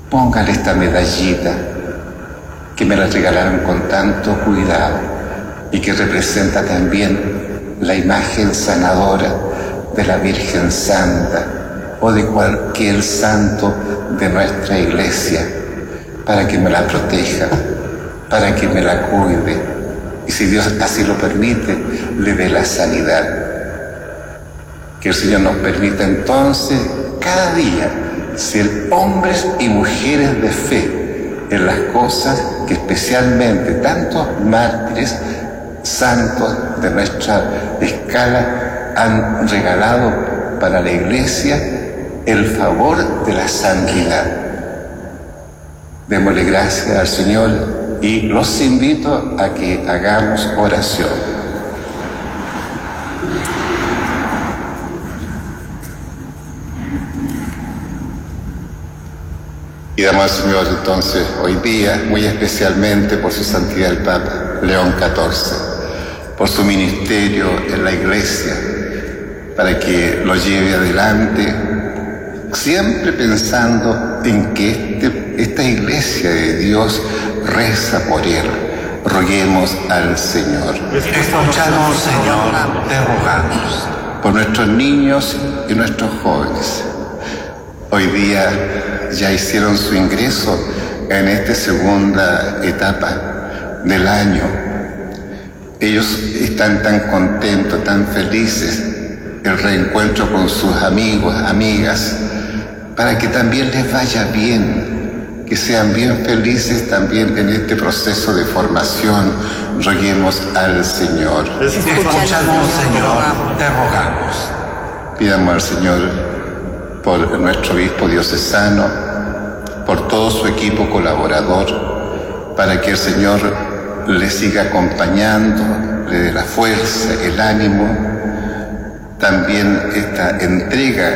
póngale esta medallita que me la regalaron con tanto cuidado y que representa también la imagen sanadora de la Virgen Santa o de cualquier santo de nuestra iglesia, para que me la proteja, para que me la cuide y, si Dios así lo permite, le dé la sanidad. Que el Señor nos permita entonces cada día ser hombres y mujeres de fe en las cosas que especialmente tantos mártires santos de nuestra escala han regalado para la iglesia, el favor de la santidad. Démosle gracias al Señor y los invito a que hagamos oración. Y damos al Señor entonces hoy día, muy especialmente por su santidad el Papa León XIV, por su ministerio en la iglesia, para que lo lleve adelante, siempre pensando en que esta iglesia de Dios reza por él. Roguemos al Señor. Escúchanos, Señor, te rogamos. Por nuestros niños y nuestros jóvenes. Hoy día ya hicieron su ingreso en esta segunda etapa del año. Ellos están tan contentos, tan felices, el reencuentro con sus amigos, amigas, para que también les vaya bien, que sean bien felices también en este proceso de formación. Roguemos al Señor. Escúchanos, Señor, te rogamos. Pidamos al Señor por nuestro obispo diocesano, por todo su equipo colaborador, para que el Señor le siga acompañando, le dé la fuerza, el ánimo, también esta entrega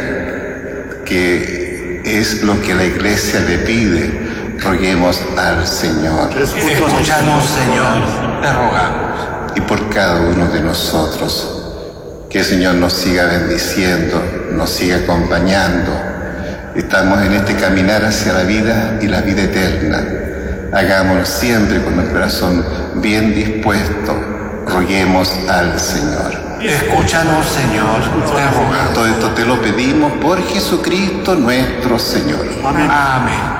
que es lo que la iglesia le pide. Roguemos al Señor. Escúchanos, Señor, te rogamos. Y por cada uno de nosotros, que el Señor nos siga bendiciendo, nos siga acompañando. Estamos en este caminar hacia la vida y la vida eterna. Hagámoslo siempre con el corazón bien dispuesto. Roguemos al Señor. Escúchanos, Señor, te rogamos. Todo esto te lo pedimos por Jesucristo nuestro Señor. Amén.